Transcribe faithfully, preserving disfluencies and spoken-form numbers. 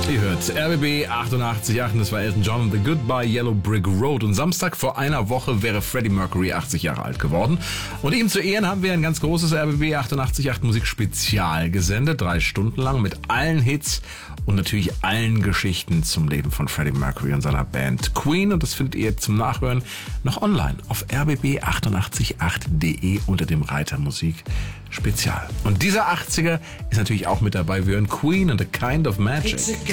Ihr hört R B B achtundachtzig Komma acht und das war Elton John und The Goodbye Yellow Brick Road. Und Samstag vor einer Woche wäre Freddie Mercury achtzig Jahre alt geworden. Und ihm zu Ehren haben wir ein ganz großes R B B achtundachtzig Komma acht Musikspezial gesendet. Drei Stunden lang mit allen Hits und natürlich allen Geschichten zum Leben von Freddie Mercury und seiner Band Queen. Und das findet ihr zum Nachhören noch online auf r b b achtundachtzig Komma acht punkt de unter dem Reiter Musik Spezial. Und dieser achtziger ist natürlich auch mit dabei. Wir hören Queen and a Kind of Magic.